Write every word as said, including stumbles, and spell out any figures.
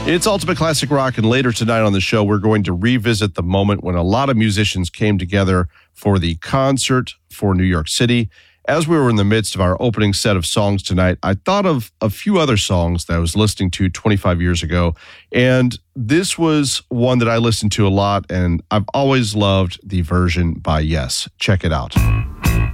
It's Ultimate Classic Rock, and later tonight on the show, we're going to revisit the moment when a lot of musicians came together for the concert for New York City. As we were in the midst of our opening set of songs tonight, I thought of a few other songs that I was listening to twenty-five years ago, and this was one that I listened to a lot, and I've always loved the version by Yes. Check it out.